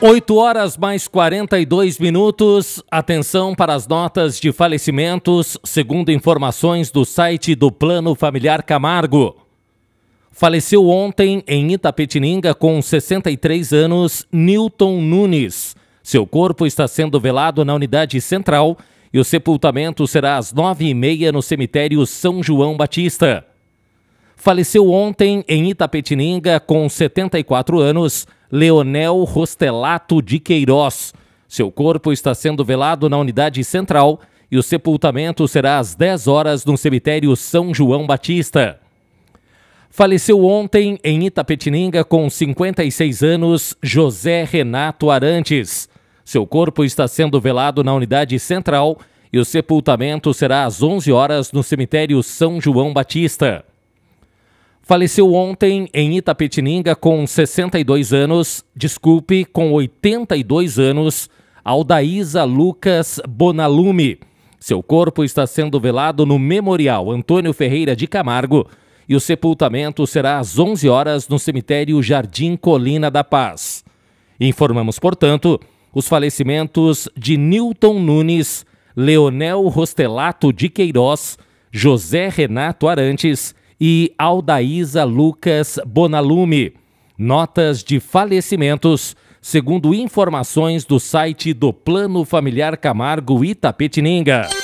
8 horas mais 42 minutos. Atenção para as notas de falecimentos, segundo informações do site do Plano Familiar Camargo. Faleceu ontem em Itapetininga com 63 anos, Nilton Nunes. Seu corpo está sendo velado na unidade central e o sepultamento será às 9h30 no cemitério São João Batista. Faleceu ontem em Itapetininga com 74 anos, Leonel Rostelato de Queiroz. Seu corpo está sendo velado na unidade central e o sepultamento será às 10 horas no cemitério São João Batista. Faleceu ontem em Itapetininga com 56 anos, José Renato Arantes. Seu corpo está sendo velado na unidade central e o sepultamento será às 11 horas no cemitério São João Batista. Faleceu ontem em Itapetininga com 82 anos, Aldaísa Lucas Bonalume. Seu corpo está sendo velado no Memorial Antônio Ferreira de Camargo e o sepultamento será às 11 horas no cemitério Jardim Colina da Paz. Informamos, portanto, os falecimentos de Nilton Nunes, Leonel Rostelato de Queiroz, José Renato Arantes e Aldaísa Lucas Bonalume. Notas de falecimentos, segundo informações do site do Plano Familiar Camargo Itapetininga.